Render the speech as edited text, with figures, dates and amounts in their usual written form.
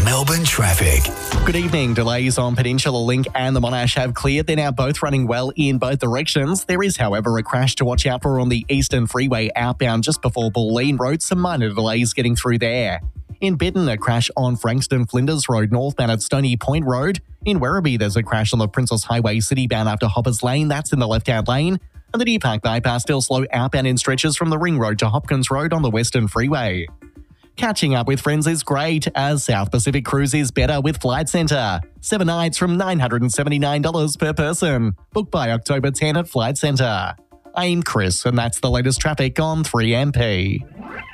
Melbourne traffic. Good evening. Delays on Peninsula Link and the Monash have cleared. They're now both running well in both directions. There is, however, a crash to watch out for on the Eastern Freeway outbound just before Bulleen Road. Some minor delays getting through there. In Bittern, a crash on Frankston Flinders Road northbound at Stony Point Road. In Werribee, there's a crash on the Princess Highway citybound after Hoppers Lane. That's in the left-hand lane. And the Deer Park bypass still slow outbound in stretches from the Ring Road to Hopkins Road on the Western Freeway. Catching up with friends is great, as South Pacific Cruise is better with Flight Centre. 7 nights from $979 per person. Book by October 10 at Flight Centre. I'm Chris, and that's the latest traffic on 3MP.